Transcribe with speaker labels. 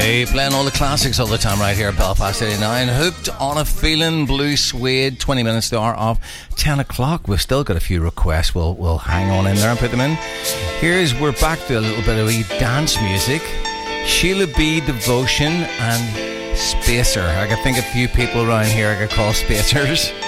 Speaker 1: Hey, playing all the classics all the time right here at Belfast 89. Hooked on a Feeling, Blue Suede, 20 minutes to hour of 10 o'clock. We've still got a few requests. We'll hang on in there and put them in. We're back to a little bit of wee dance music. Sheila B. Devotion and Spacer. I could think of a few people around here I could call Spacers.